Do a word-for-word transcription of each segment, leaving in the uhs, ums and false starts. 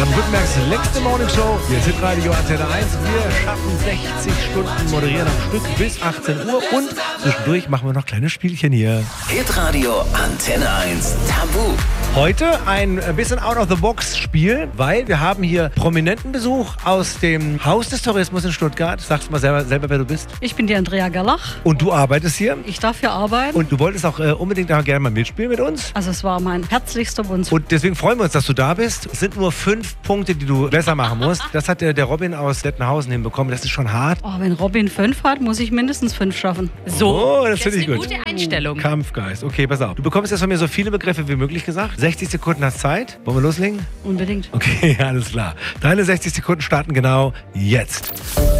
Baden-Württembergs längste Morningshow. Hier ist Hitradio Antenne eins. Wir schaffen sechzig Stunden moderieren am Stück bis achtzehn Uhr. Und zwischendurch machen wir noch kleine Spielchen hier. Hitradio Antenne eins Tabu. Heute ein bisschen Out-of-the-Box-Spiel, weil wir haben hier prominenten Besuch aus dem Haus des Tourismus in Stuttgart. Sagst mal selber, selber, wer du bist. Ich bin die Andrea Gerlach. Und du arbeitest hier. Ich darf hier arbeiten. Und du wolltest auch äh, unbedingt auch gerne mal mitspielen mit uns. Also es war mein herzlichster Wunsch. Und deswegen freuen wir uns, dass du da bist. Es sind nur fünf Punkte, die du besser machen musst. Das hat der, der Robin aus Lettenhausen hinbekommen. Das ist schon hart. Oh, wenn Robin fünf hat, muss ich mindestens fünf schaffen. So, Oh, das das finde ist ich eine gut. gute Einstellung. Kampfgeist. Okay, pass auf. Du bekommst jetzt von mir so viele Begriffe wie möglich gesagt. sechzig Sekunden hast Zeit. Wollen wir loslegen? Unbedingt. Okay, alles klar. Deine sechzig Sekunden starten genau jetzt.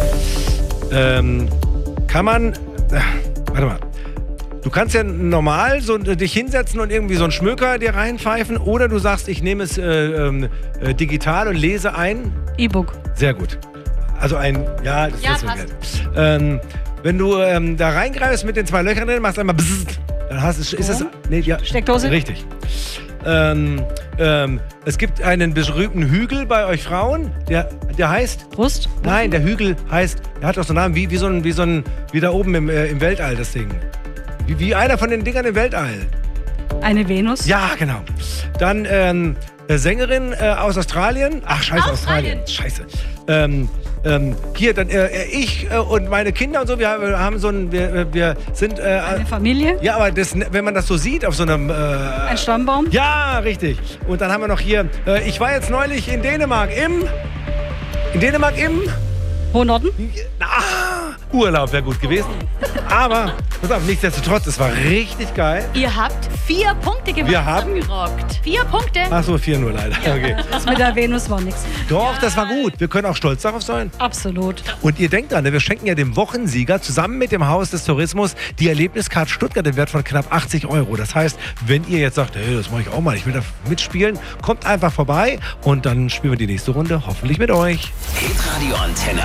Ähm, kann man... Äh, warte mal. Du kannst ja normal so äh, dich hinsetzen und irgendwie so einen Schmöker dir reinpfeifen. Oder du sagst, ich nehme es äh, äh, digital und lese ein. E-Book. Sehr gut. Also ein... Ja, das Ja, ist so passt. geil. Ähm, wenn du ähm, da reingreifst mit den zwei Löchern drin, machst einmal bzzzt, dann hast du... Ist es... Nee, ja, Steckdose? Richtig. Ähm, ähm, es gibt einen berühmten Hügel bei euch Frauen, der, der heißt... Brust? Nein, der Hügel heißt... Der hat doch so einen Namen wie, wie so ein... Wie, so ein, wie da oben im, äh, im Weltall, das Ding. Wie, wie einer von den Dingern im Weltall. Eine Venus? Ja, genau. Dann ähm, äh, Sängerin äh, aus Australien. Ach, scheiße, Australien. Australien. Scheiße. Ähm, ähm, hier, dann äh, ich äh, und meine Kinder und so, wir, wir haben so ein... Wir, äh, wir sind... Äh, Eine Familie? ja, aber das, wenn man das so sieht auf so einem... Äh, Ein Stammbaum? ja, richtig. Und dann haben wir noch hier... Äh, ich war jetzt neulich in Dänemark im... In Dänemark im... Hohen Norden? Ah, Urlaub wäre gut gewesen. Aber, pass auf, nichtsdestotrotz, es war richtig geil. Ihr habt vier Punkte gemacht. Wir haben- gerockt. Vier Punkte. Ach so, vier nur leider. Okay. Das mit der Venus war nichts. Doch, das war gut. Wir können auch stolz darauf sein. Absolut. Und ihr denkt dran, wir schenken ja dem Wochensieger zusammen mit dem Haus des Tourismus die Erlebniskarte Stuttgart im Wert von knapp achtzig Euro. Das heißt, wenn ihr jetzt sagt, hey, das mache ich auch mal, ich will da mitspielen, kommt einfach vorbei und dann spielen wir die nächste Runde hoffentlich mit euch. Hitradio Antenne